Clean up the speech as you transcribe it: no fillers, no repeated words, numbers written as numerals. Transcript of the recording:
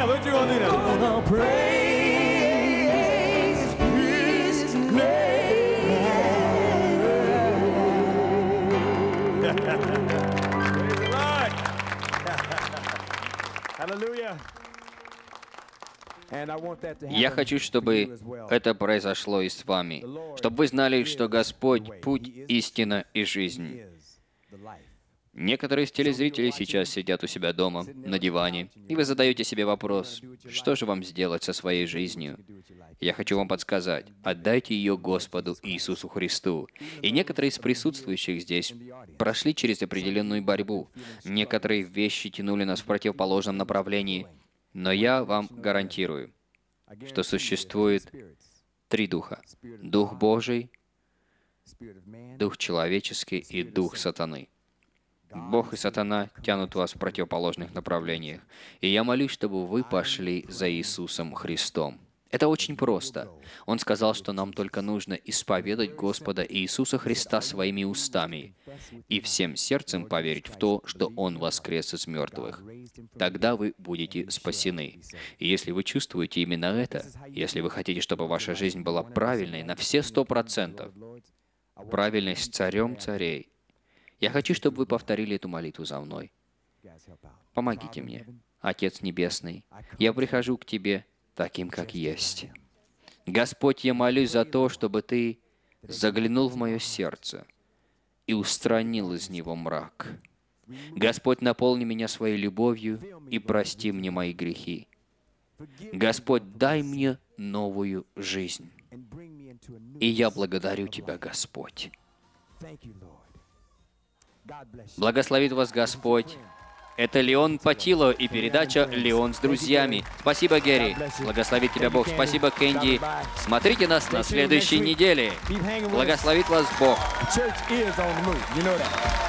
Yeah, what you gonna do now? Gonna praise His Praise the Lord. Hallelujah. And I want that to Я happen хочу, for you чтобы as well. это произошло и с вами, чтобы вы знали, что Господь — путь, истина и жизнь. Is the life. Некоторые из телезрителей сейчас сидят у себя дома, на диване, и вы задаете себе вопрос, что же вам сделать со своей жизнью? Я хочу вам подсказать, отдайте ее Господу Иисусу Христу. И некоторые из присутствующих здесь прошли через определенную борьбу. Некоторые вещи тянули нас в противоположном направлении. Но я вам гарантирую, что существует три духа. Дух Божий, Дух человеческий и Дух сатаны. Бог и сатана тянут вас в противоположных направлениях. И я молюсь, чтобы вы пошли за Иисусом Христом. Это очень просто. Он сказал, что нам только нужно исповедать Господа Иисуса Христа своими устами и всем сердцем поверить в то, что Он воскрес из мертвых. Тогда вы будете спасены. И если вы чувствуете именно это, если вы хотите, чтобы ваша жизнь была правильной на все 100%, правильной с Царем Царей, я хочу, чтобы вы повторили эту молитву за мной. Помогите мне, Отец Небесный, я прихожу к Тебе таким, как есть. Господь, я молюсь за то, чтобы Ты заглянул в мое сердце и устранил из него мрак. Господь, наполни меня своей любовью и прости мне мои грехи. Господь, дай мне новую жизнь. И я благодарю Тебя, Господь. Благословит вас Господь. Это Леон Патило и передача «Леон с друзьями». Спасибо, Герри. Благословит тебя Бог. Спасибо, Кэнди. Смотрите нас на следующей неделе. Благословит вас Бог. The church is on the move. You know that.